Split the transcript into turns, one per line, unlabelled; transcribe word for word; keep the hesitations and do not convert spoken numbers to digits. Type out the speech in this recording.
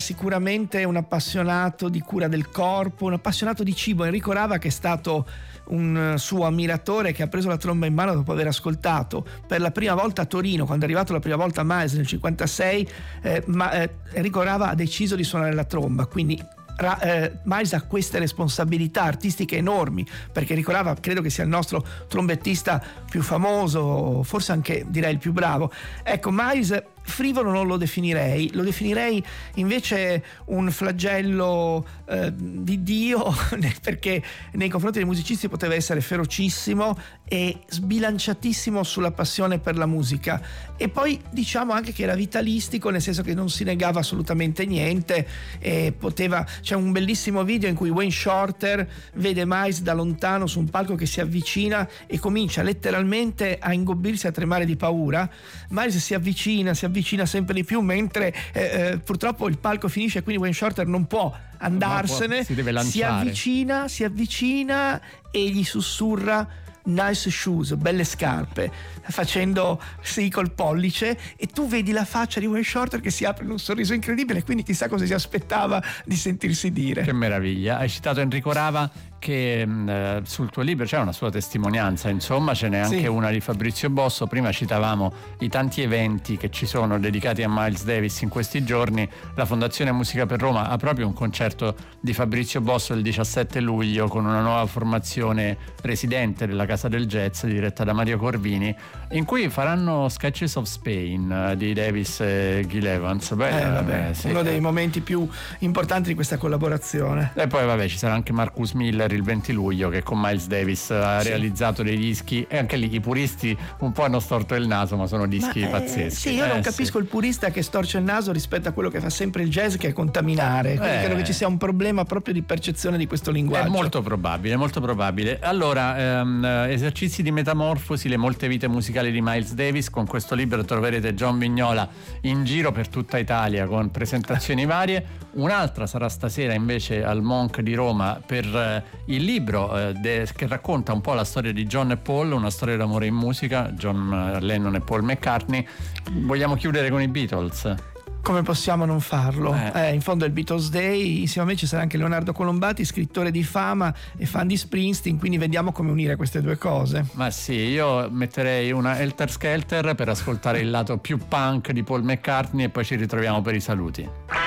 sicuramente un appassionato di cura del corpo, un appassionato di cibo. Enrico Rava, che è stato un suo ammiratore, che ha preso la tromba in mano dopo aver ascoltato per la prima volta a Torino, quando è arrivato la prima volta a Miles nel cinquantasei, eh, ma eh, Enrico Rava ha deciso di suonare la tromba, quindi Ra, eh, Miles ha queste responsabilità artistiche enormi, perché Enrico Rava credo che sia il nostro trombettista più famoso, forse anche direi il più bravo. Ecco, Miles frivolo non lo definirei, lo definirei invece un flagello eh, di Dio, perché nei confronti dei musicisti poteva essere ferocissimo e sbilanciatissimo sulla passione per la musica, e poi diciamo anche che era vitalistico, nel senso che non si negava assolutamente niente, e poteva, c'è un bellissimo video in cui Wayne Shorter vede Miles da lontano su un palco che si avvicina e comincia letteralmente a ingobbirsi, a tremare di paura. Miles si avvicina, si avvicina avvicina sempre di più, mentre eh, eh, purtroppo il palco finisce, quindi Wayne Shorter non può andarsene,
può, si deve lanciare.
si avvicina, si avvicina e gli sussurra nice shoes, belle scarpe, facendo sì col pollice, e tu vedi la faccia di Wayne Shorter che si apre in un sorriso incredibile, quindi chissà cosa si aspettava di sentirsi dire.
Che meraviglia. Hai citato Enrico Rava, che mh, sul tuo libro c'è una sua testimonianza, insomma ce n'è anche sì. una di Fabrizio Bosso. Prima citavamo i tanti eventi che ci sono dedicati a Miles Davis in questi giorni. La Fondazione Musica per Roma ha proprio un concerto di Fabrizio Bosso il diciassette luglio con una nuova formazione residente della Casa del Jazz diretta da Mario Corvini, in cui faranno Sketches of Spain di Davis e Gil Evans. Beh,
eh, vabbè, sì, uno dei momenti più importanti di questa collaborazione.
E poi vabbè, ci sarà anche Marcus Miller il venti luglio, che con Miles Davis ha sì. realizzato dei dischi, e anche lì i puristi un po' hanno storto il naso, ma sono dischi ma, pazzeschi.
Eh, sì, io
eh,
non capisco
sì.
il purista che storce il naso rispetto a quello che fa sempre il jazz, che è contaminare. Quindi
eh.
credo che ci sia un problema proprio di percezione di questo linguaggio.
È molto probabile, molto probabile. Allora, ehm, esercizi di metamorfosi, le molte vite musicali di Miles Davis. Con questo libro troverete John Vignola in giro per tutta Italia con presentazioni varie. Un'altra sarà stasera invece al Monk di Roma per eh, il libro eh, de, che racconta un po' la storia di John e Paul, una storia d'amore in musica, John Lennon e Paul McCartney. Vogliamo chiudere con i Beatles?
Come possiamo non farlo? Eh. Eh, in fondo è il Beatles Day, insieme a me ci sarà anche Leonardo Colombati, scrittore di fama e fan di Springsteen, quindi vediamo come unire queste due cose.
Ma sì, io metterei una Helter Skelter per ascoltare il lato più punk di Paul McCartney, e poi ci ritroviamo per i saluti.